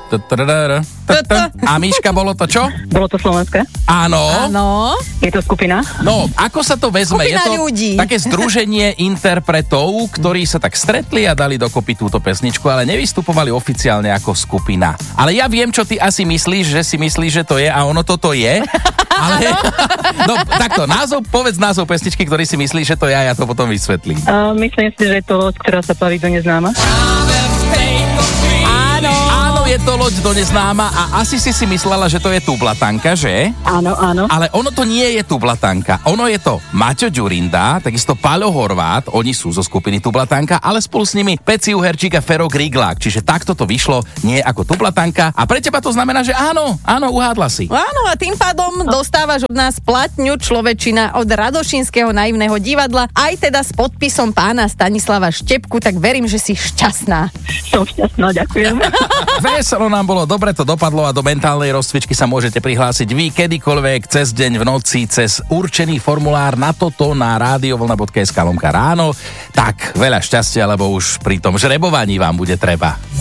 A Miška, bolo to čo? Bolo to slovenské? Áno. Áno. Je to skupina? No, ako sa to vezme? Skupina Je to ľudí. také združenie interpretov, ktorí sa tak stretli a dali dokopy túto pesničku, ale nevystupovali oficiálne ako skupina. Ale ja viem, čo ty asi myslíš, že to je a ono toto je. Ale, no takto, povedz názov pesničky, ktorý si myslíš, že to ja to potom vysvetlím. Myslím si, že je to loď, ktorá sa plaví do neznáma. Je to loď do neznáma a asi si myslela, že to je Tublatanka, že? Áno, áno. Ale ono to nie je Tublatanka. Ono je to Maťo Ďurinda, takisto Paľo Horvát, oni sú zo skupiny Tublatanka, ale spolu s nimi Peci Uherčík a Fero Griglák. Čiže takto to vyšlo, nie ako Tublatanka. A pre teba to znamená, že áno, uhádla si. Áno, a tým pádom dostávaš od nás platňu človečina od Radošinského naivného divadla, aj teda s podpisom pána Stanislava Štepku, tak verím, že si šťastná. Som šťastná, ďakujem. Veselo nám bolo, dobre to dopadlo a do mentálnej rozcvičky sa môžete prihlásiť vy kedykoľvek, cez deň, v noci, cez určený formulár na toto na radiovlna.sk/ráno. Tak, veľa šťastia, lebo už pri tom žrebovaní vám bude treba.